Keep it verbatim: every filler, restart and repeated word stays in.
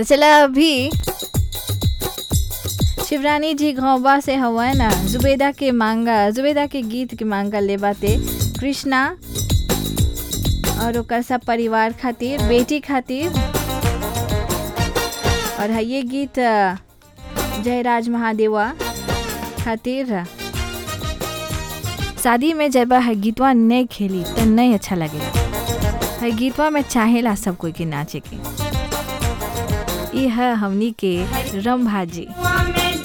तो चला अभी शिवरानी जी घोबा से हवा ना जुबेदा के मांगा जुबेदा के गीत के मांगा ले बाते कृष्णा और ओकर सब परिवार खातिर बेटी खातिर। और है ये गीत जयराज महादेवा खातिर। शादी में जब है गीतवा नहीं खेली तो नहीं अच्छा लगेगा। है गीतवा में चाहेला सब कोई के नाचे के। ये है हमनी के रंभाजी।